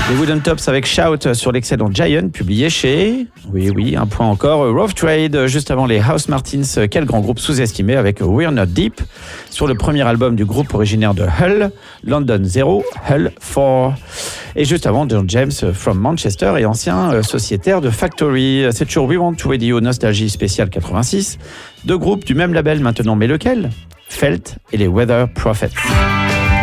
Les Wooden Tops avec Shout sur l'excellent Giant, publié chez... Oui, un point encore. Rough Trade, juste avant les House Martins, quel grand groupe sous-estimé avec We're Not Deep, sur le premier album du groupe originaire de Hull, London 0, Hull 4. Et juste avant, John James from Manchester et ancien sociétaire de Factory. C'est toujours We Want to Radio Nostalgie spéciale 86. Deux groupes du même label maintenant, mais lequel ? Felt et les Weather Prophets.